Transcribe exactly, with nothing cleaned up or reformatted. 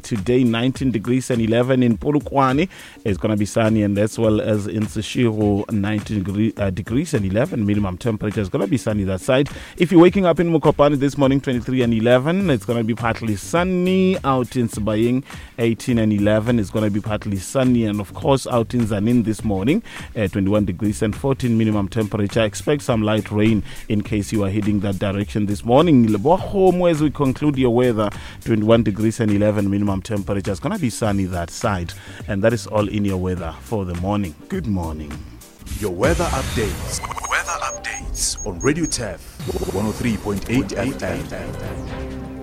today, nineteen degrees and eleven in Polokwane. It's going to be sunny, and as well as in Seshego, nineteen degree, uh, degrees and eleven minimum temperature. It's going to be sunny that side. If you're waking up in Mokopane this morning, twenty-three and eleven, it's going to be partly sunny. Out in Sibaying, eighteen and eleven, it's going to be partly sunny, and of course out in Zanin this morning, uh, twenty-one degrees and fourteen minimum temperature. Expect some light rain in case you are heading that direction this morning. Home as we conclude your weather, twenty-one degrees and eleven minimum temperature. It's going to be sunny that side, and that is all in your weather for the morning. Good morning. Your weather updates. Weather updates on Radio T E F one oh three point eight F M.